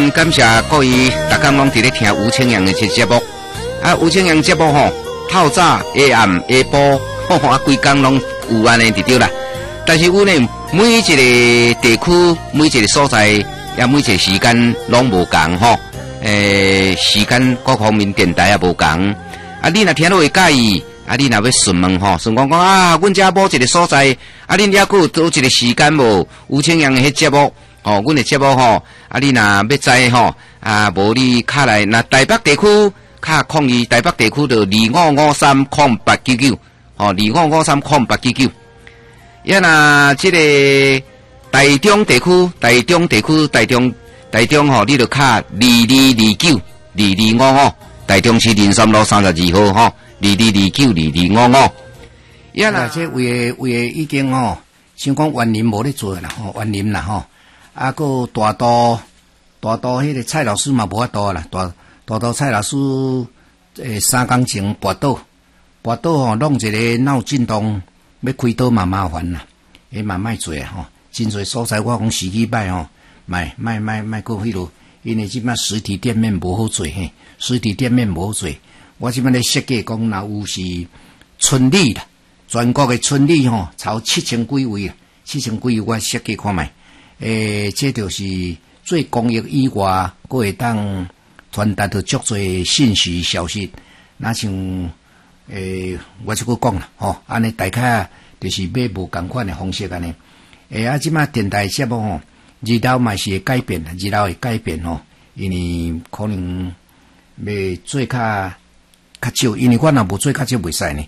常感谢各位大家拢伫咧听吴清阳的这节目。啊，吴清阳节目吼，透早、下暗、下晡，啊，规工拢有安尼就对啦。但是阮呢，每一个地区、每一个所在，也每一个时间拢无共吼。时间各方面电台也无共。啊，你若听到会介意，啊，你若要询问吼，询问讲啊，阮遮某一个所在，啊，恁遐佫有倒一个时间无？吴清阳的迄节目。哦，阮的节目吼，啊，你若要知吼，啊，无你卡来，那台北地区卡02，台北地区就25530899，哦，25530899。也那这个台中地区，台中吼，你就卡22292255，台中市林森路32号吼，22292255。 也那这为已经吼，想讲园林无咧做啦，吼，园林啦吼。啊，个大道，迄个蔡老师嘛无法度啦，大道蔡老师3工前跋倒吼，弄一个闹震动，要开刀嘛麻烦啦，嘛莫做啊吼，真侪所在我讲时机歹吼，莫过迄落，因为即摆实体店面无好做嘿，实体店面无好做，我即摆咧设计讲，若有是村里啦，全国的村里吼，超7000几位，7000几位我设计看卖。这就是做公益以外，佫会当传达到足侪信息消息。那像我就佫讲啦，吼，安尼大家就是买无共款的方式安尼。即马电台节目吼，日后嘛是会改变，日后会改变吼，因为可能要做较少，因为我若无做较少袂使呢。